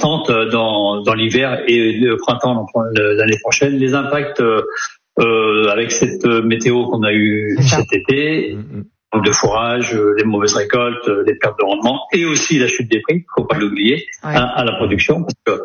importante dans l'hiver et le printemps l'année prochaine. Les impacts avec cette météo qu'on a eue cet été, de fourrage, les mauvaises récoltes, les pertes de rendement et aussi la chute des prix, faut pas l'oublier, à la production, parce que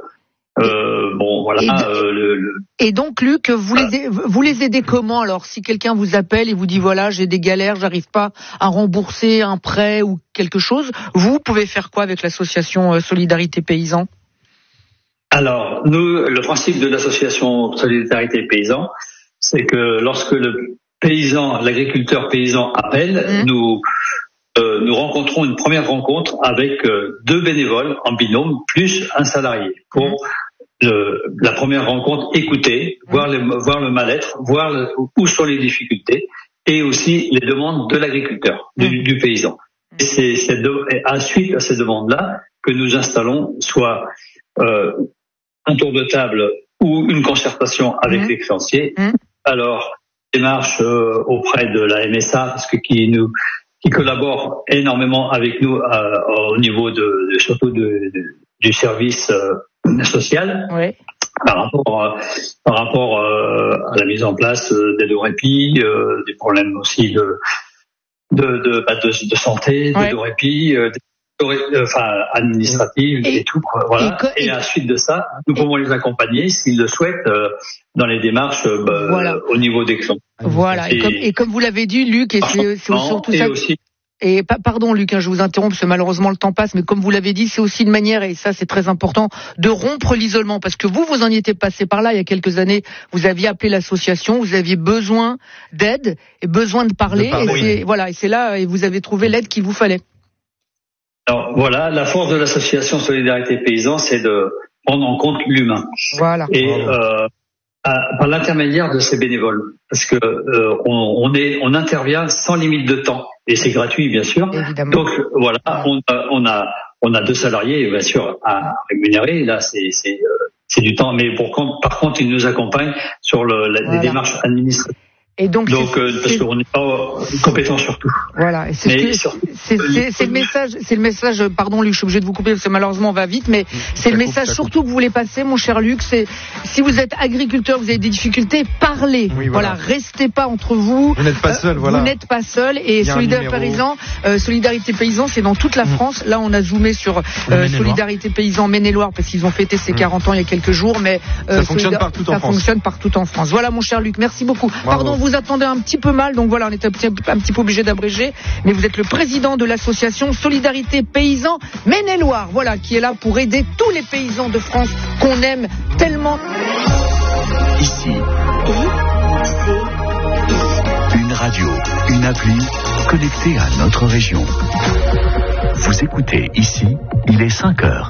Et donc, Luc, vous les aidez comment alors? Si quelqu'un vous appelle et vous dit voilà, j'ai des galères, j'arrive pas à rembourser un prêt ou quelque chose, vous pouvez faire quoi avec l'association Solidarité Paysan? Alors, nous, le principe de l'association Solidarité Paysan, c'est que lorsque l'agriculteur paysan appelle, nous rencontrons une première rencontre avec 2 bénévoles en binôme plus un salarié pour la première rencontre, écouter, voir le mal-être, voir où sont les difficultés et aussi les demandes de l'agriculteur, du paysan. Et c'est suite à ces demandes-là que nous installons soit un tour de table ou une concertation avec les créanciers. Alors, démarche auprès de la MSA, parce que qui collabore énormément avec nous au niveau surtout du service social, par rapport à la mise en place d'aide au répit, des problèmes aussi de santé, d'aide au répit, administrative et tout. Voilà. Et à la suite de ça, nous pouvons les accompagner s'ils le souhaitent dans les démarches au niveau des clients. Voilà. Et comme vous l'avez dit, Luc, et c'est surtout ça. Et pardon Luc, je vous interromps parce que malheureusement le temps passe, mais comme vous l'avez dit, c'est aussi une manière, et ça c'est très important, de rompre l'isolement, parce que vous en étiez passé par là il y a quelques années, vous aviez appelé l'association, vous aviez besoin d'aide et besoin de parler. Et c'est là, et vous avez trouvé l'aide qu'il vous fallait. Alors voilà, la force de l'association Solidarité Paysan, c'est de prendre en compte l'humain. Voilà. Et par l'intermédiaire de ces bénévoles, parce que on intervient sans limite de temps et c'est gratuit bien sûr. Évidemment. Donc voilà, on a 2 salariés bien sûr à rémunérer. Là c'est du temps, mais par contre ils nous accompagnent sur les démarches administratives. Et donc parce qu'on n'est pas compétent sur tout. Voilà, et c'est le message, pardon Luc, je suis obligé de vous couper parce que malheureusement on va vite, mais c'est le message surtout que vous voulez passer, mon cher Luc, c'est si vous êtes agriculteur, vous avez des difficultés, parlez. Voilà, restez pas entre vous. Vous n'êtes pas seul, Vous n'êtes pas seul, et Solidarité Paysan, c'est dans toute la France. Là, on a zoomé sur Solidarité Paysan Maine-et-Loire parce qu'ils ont fêté ses 40 ans il y a quelques jours, mais ça fonctionne partout en France. Voilà, mon cher Luc, merci beaucoup. Pardon, vous attendez un petit peu mal, donc voilà, on est un petit peu obligé d'abréger, mais vous êtes le président de l'association Solidarité Paysan Maine-et-Loire, voilà, qui est là pour aider tous les paysans de France qu'on aime tellement. Ici. Une radio, une appli connectée à notre région. Vous écoutez Ici, il est 5h.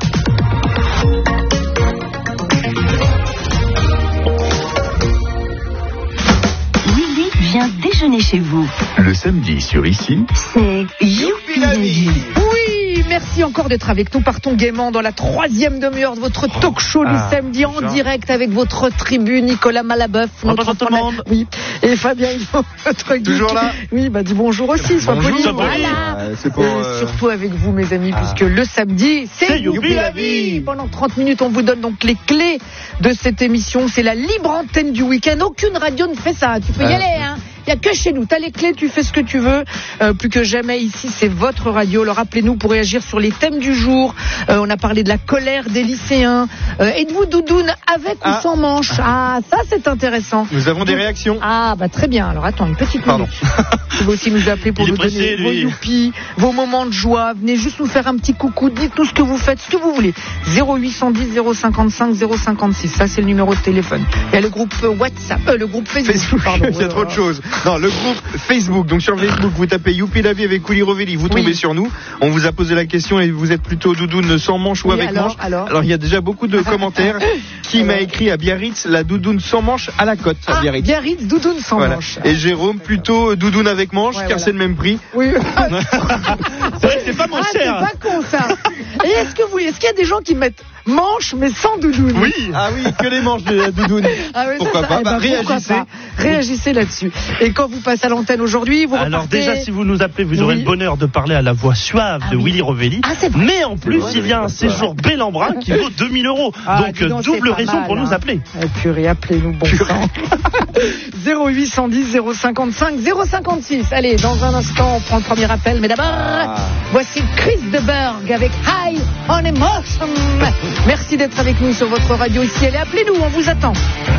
Viens déjeuner chez vous. Le samedi sur Ici, c'est Youpi la vie. Oui, merci encore d'être avec nous. Partons gaiement dans la 3e demi-heure de votre talk show du samedi en direct avec votre tribu, Nicolas Malabeuf. Bonjour tout le monde. Oui, et Fabien Hillot, notre guide. Toujours là. Oui, dis bonjour aussi, sois poli. Voilà. Surtout avec vous, mes amis, puisque le samedi, c'est Youpi la vie. Pendant 30 minutes, on vous donne donc les clés de cette émission. C'est la libre antenne du week-end. Aucune radio ne fait ça. Tu peux y aller, hein. Il n'y a que chez nous. Tu as les clés, tu fais ce que tu veux. Plus que jamais, ici, c'est votre radio. Alors, appelez-nous pour réagir sur les thèmes du jour. On a parlé de la colère des lycéens. Êtes-vous doudoune avec ou sans manche? Ah, ça, c'est intéressant. Nous avons des réactions. Ah, très bien. Alors, attends, une petite minute. Vous pouvez aussi nous appeler pour nous donner vos youpis, vos moments de joie. Venez juste nous faire un petit coucou. Dites-nous ce que vous faites, ce que vous voulez. 0810 055 056. Ça, c'est le numéro de téléphone. Il y a le groupe WhatsApp, le groupe Facebook. Pardon. C'est trop de choses. Non, le groupe Facebook. Donc sur Facebook, vous tapez Youpi la vie avec Willy Rovelli, vous tombez sur nous. On vous a posé la question et vous êtes plutôt doudoune sans manche ou avec manche. Alors il y a déjà beaucoup de commentaires. Qui m'a écrit à Biarritz la doudoune sans manche à la côte à Biarritz. Biarritz, doudoune sans manche. Et Jérôme plutôt doudoune avec manche car c'est le même prix. Oui. C'est vrai que c'est pas mon cher. C'est pas con ça. Et est-ce qu'il y a des gens qui mettent manches mais sans doudoune. Oui, ah oui, que les manches de la doudoune. Ah oui, pourquoi pas, réagissez. Réagissez là-dessus. Et quand vous passez à l'antenne aujourd'hui, vous repartez... Alors déjà, si vous nous appelez, vous aurez le bonheur de parler à la voix suave de Willy Rovelli. Mais en plus, il y a un séjour Bel-en-Bras qui vaut 2 000 €. Donc double raison pour nous appeler. Purée, appelez-nous, bon sang. 0810 055 056. Allez, dans un instant, on prend le premier appel. Mais d'abord, voici Chris de Berg avec High on Emotion. Merci d'être avec nous sur votre radio ici. Allez, appelez-nous, on vous attend.